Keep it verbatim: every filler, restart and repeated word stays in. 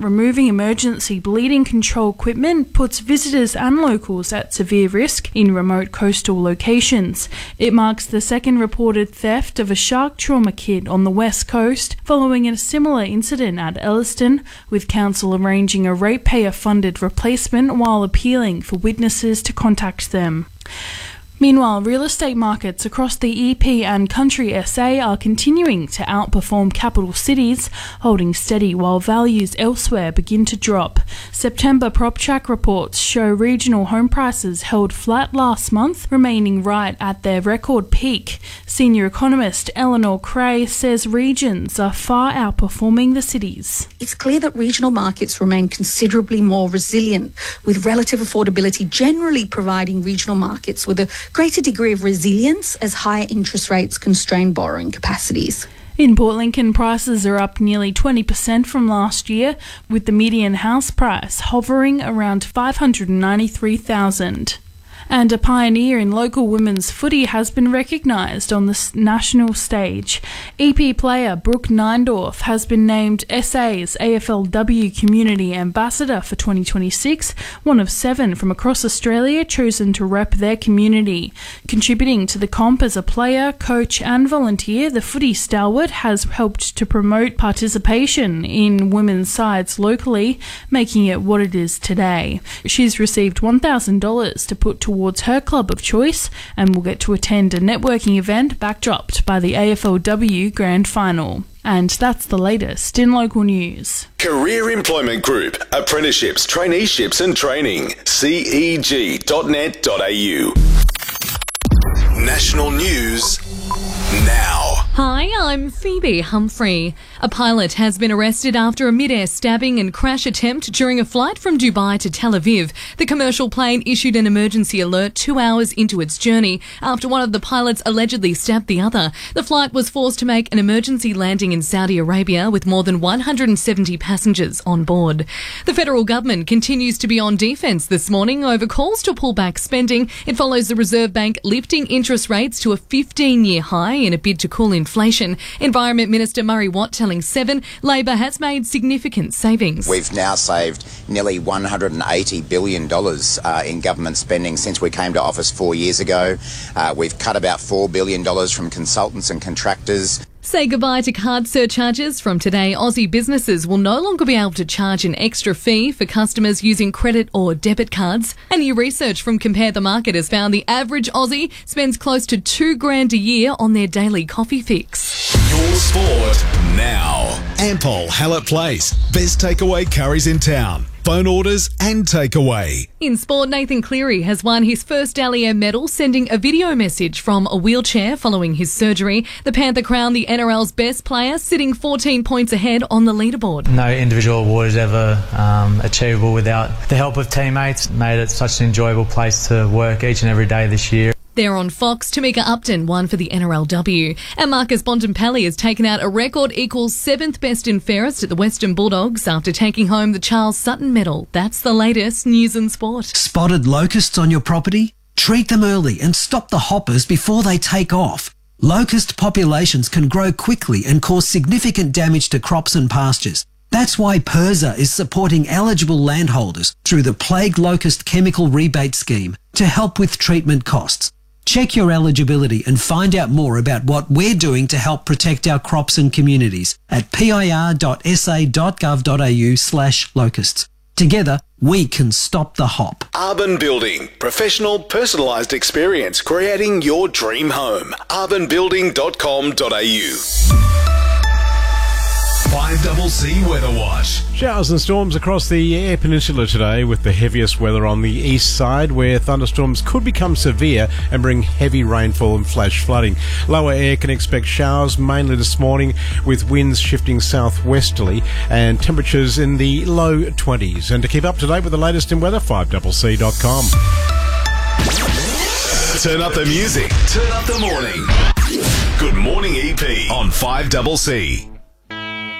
removing emergency bleeding control equipment puts visitors and locals at severe risk in remote coastal locations. It marks the second reported theft of a shark trauma kit on the west coast, following a similar incident at Elliston, with council arranging a ratepayer-funded replacement while appealing for witnesses to contact them. Meanwhile, real estate markets across the E P and Country S A are continuing to outperform capital cities, holding steady while values elsewhere begin to drop. September PropTrack reports show regional home prices held flat last month, remaining right at their record peak. Senior economist Eleanor Cray says regions are far outperforming the cities. It's clear that regional markets remain considerably more resilient, with relative affordability generally providing regional markets with a greater degree of resilience as higher interest rates constrain borrowing capacities. In Port Lincoln, prices are up nearly twenty percent from last year, with the median house price hovering around five hundred ninety-three thousand dollars. And a pioneer in local women's footy has been recognised on the national stage. E P player Brooke Neindorf has been named S A's A F L W Community Ambassador for twenty twenty-six, one of seven from across Australia chosen to rep their community. Contributing to the comp as a player, coach and volunteer, the footy stalwart has helped to promote participation in women's sides locally, making it what it is today. She's received one thousand dollars to put towards her club of choice and will get to attend a networking event backdropped by the A F L W Grand Final. And that's the latest in local news. Career Employment Group. Apprenticeships, traineeships and training. C E G dot net dot a u. National news now. Hi, I'm Phoebe Humphrey. A pilot has been arrested after a mid-air stabbing and crash attempt during a flight from Dubai to Tel Aviv. The commercial plane issued an emergency alert two hours into its journey after one of the pilots allegedly stabbed the other. The flight was forced to make an emergency landing in Saudi Arabia with more than one hundred seventy passengers on board. The federal government continues to be on defence this morning over calls to pull back spending. It follows the Reserve Bank lifting interest rates to a fifteen-year high in a bid to cool inflation. Environment Minister Murray Watt telling Seven Labor has made significant savings. We've now saved nearly one hundred eighty billion dollars uh, in government spending since we came to office four years ago. Uh, we've cut about four billion dollars from consultants and contractors. Say goodbye to card surcharges. From today, Aussie businesses will no longer be able to charge an extra fee for customers using credit or debit cards. And new research from Compare the Market has found the average Aussie spends close to two grand a year on their daily coffee fix. Your sport now. Ampol Hallett Place. Best takeaway curries in town. Phone orders and takeaway. In sport, Nathan Cleary has won his first Dally M medal, sending a video message from a wheelchair following his surgery. The Panther crowned the N R L's best player, sitting fourteen points ahead on the leaderboard. No individual award is ever um, achievable without the help of teammates. Made it such an enjoyable place to work each and every day this year. There on Fox, Tamika Upton won for the N R L W. And Marcus Bontempelli has taken out a record equals seventh best and fairest at the Western Bulldogs after taking home the Charles Sutton medal. That's the latest news and sport. Spotted locusts on your property? Treat them early and stop the hoppers before they take off. Locust populations can grow quickly and cause significant damage to crops and pastures. That's why PIRSA is supporting eligible landholders through the Plague Locust Chemical Rebate Scheme to help with treatment costs. Check your eligibility and find out more about what we're doing to help protect our crops and communities at pir.sa.gov.au slash locusts. Together, we can stop the hop. Arbon Building. Professional, personalised experience creating your dream home. arbon building dot com dot a u. five C Weather Watch. Showers and storms across the Eyre Peninsula today, with the heaviest weather on the east side, where thunderstorms could become severe and bring heavy rainfall and flash flooding. Lower Eyre can expect showers mainly this morning, with winds shifting southwesterly and temperatures in the low twenties. And to keep up to date with the latest in weather, five C C dot com. Turn up the music. Turn up the morning. Good morning, E P on five C C.